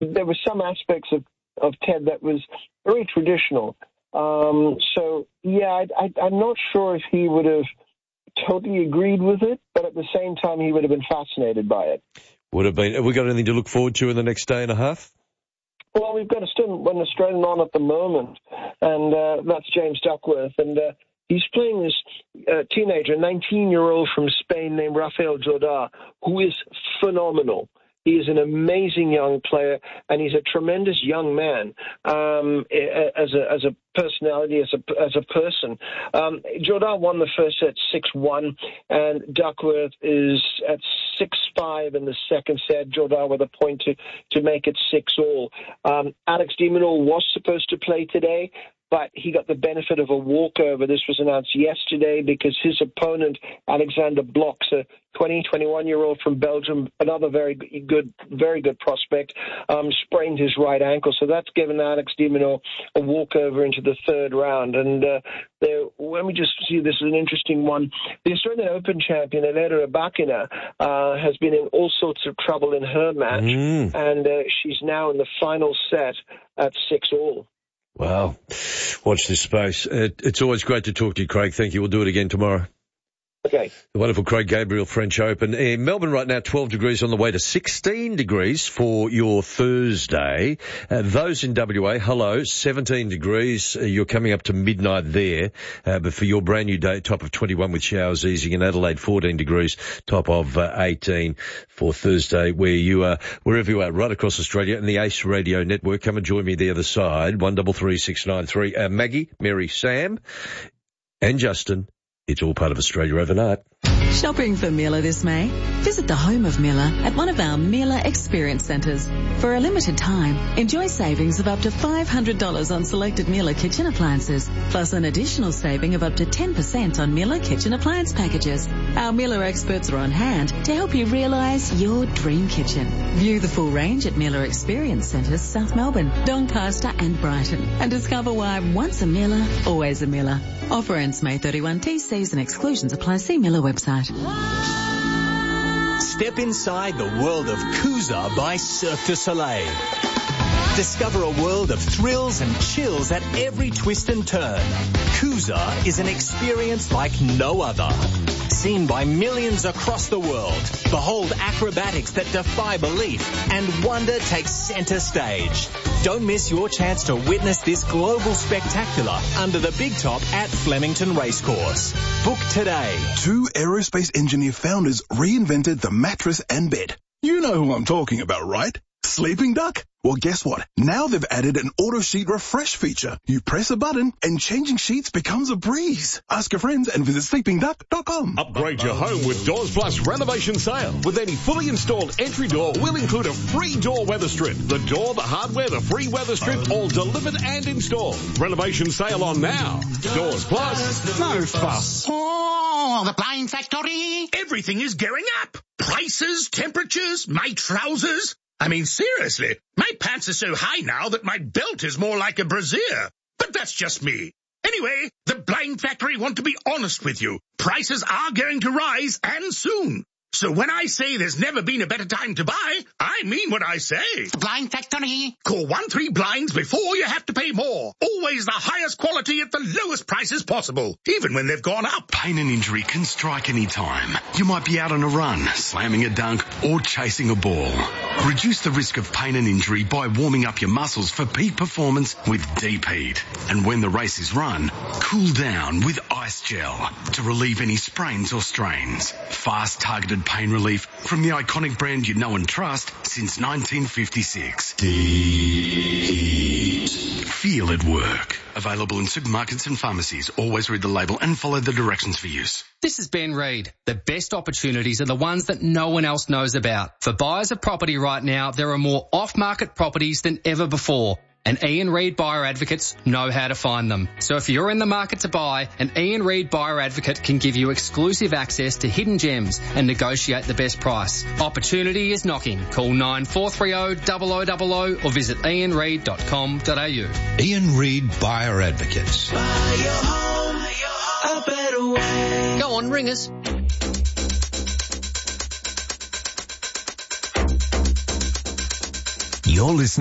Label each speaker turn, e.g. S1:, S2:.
S1: there were some aspects of Ted that was very traditional. So, yeah, I'm not sure if he would have totally agreed with it, but at the same time, he would have been fascinated by it.
S2: Would have been. Have we got anything to look forward to in the next day and a half?
S1: Well, we've got still an Australian on at the moment, and that's James Duckworth. And he's playing this teenager, 19-year-old from Spain named Rafael Jordá, who is phenomenal. He is an amazing young player, and he's a tremendous young man as a personality, as a person. Jordá won the first set 6-1, and Duckworth is at 6-5 in the second set. Jordá with a point to make it 6-all. Alex de Minaur was supposed to play today, but he got the benefit of a walkover. This was announced yesterday because his opponent, Alexander Blocks, a 21-year-old from Belgium, another very good prospect, sprained his right ankle. So that's given Alex de Minaur a walkover into the third round. And let me just see, this is an interesting one. The Australian Open champion, Elena Rybakina, has been in all sorts of trouble in her match, and she's now in the final set at 6-all.
S2: Wow. Watch this space. It's always great to talk to you, Craig. Thank you. We'll do it again tomorrow.
S1: Okay.
S2: The wonderful Craig Gabriel, French Open. In Melbourne right now, 12 degrees on the way to 16 degrees for your Thursday. Those in WA, hello, 17 degrees. You're coming up to midnight there. But for your brand new day, top of 21 with showers easing. In Adelaide, 14 degrees, top of 18 for Thursday, where you are, wherever you are, right across Australia and the Ace Radio Network. Come and join me the other side, 133693. Maggie, Mary, Sam, and Justin. It's all part of Australia Overnight.
S3: Shopping for Miele this May? Visit the home of Miele at one of our Miele Experience Centres. For a limited time, enjoy savings of up to $500 on selected Miele kitchen appliances, plus an additional saving of up to 10% on Miele kitchen appliance packages. Our Miele experts are on hand to help you realise your dream kitchen. View the full range at Miele Experience Centres, South Melbourne, Doncaster and Brighton, and discover why once a Miele, always a Miele. Offer ends May 31. T's and exclusions apply. See Miele website.
S4: Step inside the world of Coosa by Cirque du Soleil. Discover a world of thrills and chills at every twist and turn. Coosa is an experience like no other. Seen by millions across the world, behold acrobatics that defy belief, and wonder takes center stage. Don't miss your chance to witness this global spectacular under the big top at Flemington Racecourse. Book today.
S5: Two aerospace engineer founders reinvented the mattress and bed. You know who I'm talking about, right? Sleeping Duck? Well, guess what? Now they've added an auto sheet refresh feature. You press a button and changing sheets becomes a breeze. Ask your friends and visit sleepingduck.com.
S6: Upgrade your home with Doors Plus renovation sale. With any fully installed entry door, we'll include a free door weather strip. The door, the hardware, the free weather strip, all delivered and installed. Renovation sale on now. Doors Plus. No fuss.
S7: Oh, the Blind Factory. Everything is going up. Prices, temperatures, my trousers. I mean, seriously, my pants are so high now that my belt is more like a brassiere. But that's just me. Anyway, the Blind Factory want to be honest with you. Prices are going to rise, and soon. So when I say there's never been a better time to buy, I mean what I say. The Blind Factory. Call 13Blinds before you have to pay more. Always the highest quality at the lowest prices possible, even when they've gone up.
S8: Pain and injury can strike any time. You might be out on a run, slamming a dunk, or chasing a ball. Reduce the risk of pain and injury by warming up your muscles for peak performance with Deep Heat. And when the race is run, cool down with Ice Gel to relieve any sprains or strains. Fast, targeted pain relief from the iconic brand you know and trust since 1956. Deep. Feel it work. Available in supermarkets and pharmacies. Always read the label and follow the directions for use.
S9: This is Ben Reid. The best opportunities are the ones that no one else knows about. For buyers of property right now, there are more off-market properties than ever before. And Ian Reid Buyer Advocates know how to find them. So if you're in the market to buy, an Ian Reid Buyer Advocate can give you exclusive access to hidden gems and negotiate the best price. Opportunity is knocking. Call 9430 0000 or visit ianreid.com.au.
S10: Ian Reid Buyer Advocates.
S11: Buy your home a better way.
S9: Go on, ring us.
S12: You're listening